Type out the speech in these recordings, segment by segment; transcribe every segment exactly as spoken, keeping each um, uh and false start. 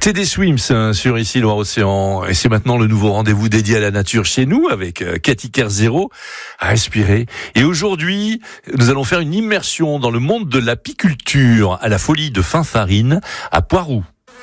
C'est des Swims hein, sur ici Loire-Océan et c'est maintenant le nouveau rendez-vous dédié à la nature chez nous avec euh, Cathy Kerzero à respirer. Et aujourd'hui, nous allons faire une immersion dans le monde de l'apiculture à la Folie de Finfarine à Poiroux.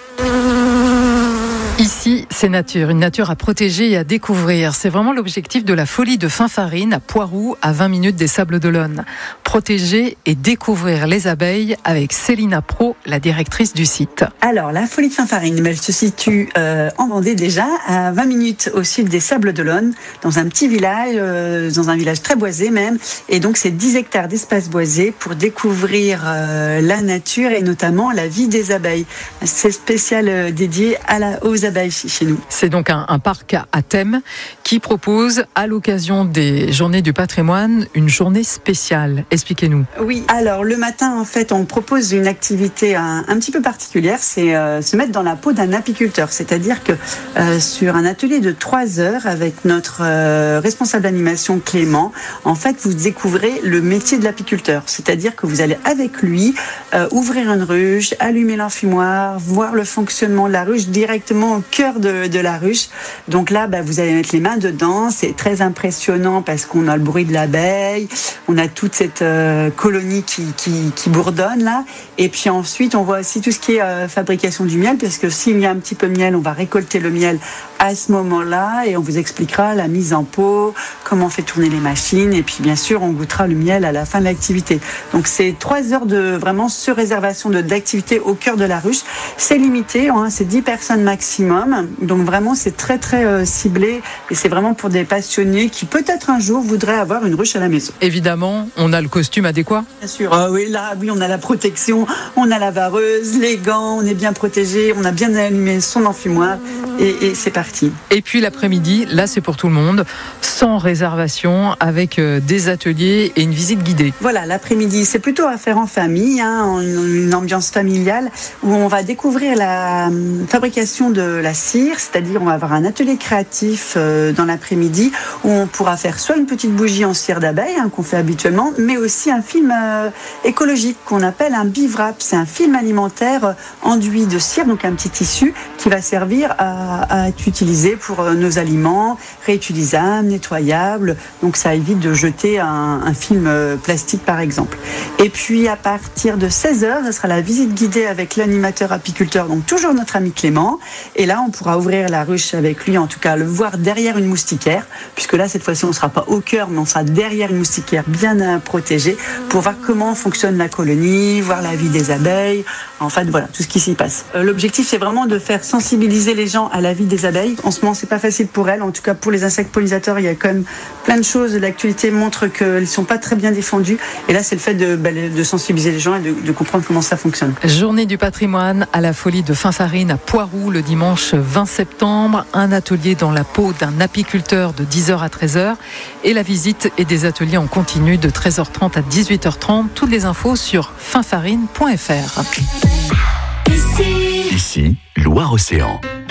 Ici, c'est nature, une nature à protéger et à découvrir. C'est vraiment l'objectif de la Folie de Finfarine à Poiroux, à vingt minutes des Sables d'Olonne. Protéger et découvrir les abeilles avec Célina Pro, la directrice du site. Alors, la Folie de Finfarine, elle se situe euh, en Vendée déjà, à vingt minutes au sud des Sables d'Olonne, dans un petit village, euh, dans un village très boisé même. Et donc, c'est dix hectares d'espace boisé pour découvrir euh, la nature et notamment la vie des abeilles. C'est spécial euh, dédié à la, aux abeilles chez nous. C'est donc un, un parc à thème qui propose, à l'occasion des Journées du patrimoine, une journée spéciale. Expliquez-nous. Oui, alors le matin, en fait, on propose une activité un, un petit peu particulière, c'est euh, se mettre dans la peau d'un apiculteur. C'est-à-dire que euh, sur un atelier de trois heures avec notre euh, responsable d'animation Clément, en fait, vous découvrez le métier de l'apiculteur. C'est-à-dire que vous allez avec lui euh, ouvrir une ruche, allumer l'enfumoir, voir le fonctionnement de la ruche directement au cœur de, de la ruche. Donc là, bah, vous allez mettre les mains dedans. C'est très impressionnant parce qu'on a le bruit de l'abeille, on a toute cette euh, colonie qui, qui, qui bourdonne là. Et puis ensuite, on voit aussi tout ce qui est euh, fabrication du miel, parce que s'il y a un petit peu de miel, on va récolter le miel à ce moment-là et on vous expliquera la mise en pot, comment on fait tourner les machines et puis bien sûr, on goûtera le miel à la fin de l'activité. Donc c'est trois heures de vraiment sur-réservation de, d'activité au cœur de la ruche. C'est limité, hein, c'est dix personnes maximum. Donc vraiment, c'est très très euh, ciblé et c'est vraiment pour des passionnés qui peut-être un jour voudraient avoir une ruche à la maison. Évidemment, on a le costume adéquat. Bien sûr, ah oui, là, oui, on a la protection, on a la vareuse, les gants, on est bien protégé, on a bien allumé son enfumoir et, et c'est parti. Et puis l'après-midi, là c'est pour tout le monde, sans réservation, avec euh, des ateliers et une visite guidée. Voilà, l'après-midi, c'est plutôt à faire en famille, hein, une, une ambiance familiale, où on va découvrir la euh, fabrication de la cire, c'est-à-dire on va avoir un atelier créatif euh, dans l'après-midi, où on pourra faire soit une petite bougie en cire d'abeille, hein, qu'on fait habituellement, mais aussi un film euh, écologique qu'on appelle un bivrap. C'est un film alimentaire euh, enduit de cire, donc un petit tissu qui va servir à, à être utilisé pour nos aliments, réutilisables, nettoyables. Donc ça évite de jeter un, un film plastique par exemple. Et puis à partir de seize heures, ça sera la visite guidée avec l'animateur apiculteur, donc toujours notre ami Clément. Et là, on pourra ouvrir la ruche avec lui, en tout cas le voir derrière une moustiquaire, puisque là, cette fois-ci, on ne sera pas au cœur, mais on sera derrière une moustiquaire bien protégée pour voir comment fonctionne la colonie, voir la vie des abeilles. En fait, voilà, tout ce qui s'y passe. Euh, l'objectif, c'est vraiment de faire sensibiliser les gens à la vie des abeilles. En ce moment, c'est pas facile pour elles. En tout cas, pour les insectes pollinisateurs, il y a quand même plein de choses. L'actualité montre qu'elles sont pas très bien défendues. Et là, c'est le fait de, bah, de sensibiliser les gens et de, de comprendre comment ça fonctionne. Journée du patrimoine à la Folie de Finfarine à Poiroux le dimanche vingt septembre. Un atelier dans la peau d'un apiculteur de dix heures à treize heures. Et la visite et des ateliers en continu de treize heures trente à dix-huit heures trente. Toutes les infos sur finfarine point f r. Ici, Loire-Océan.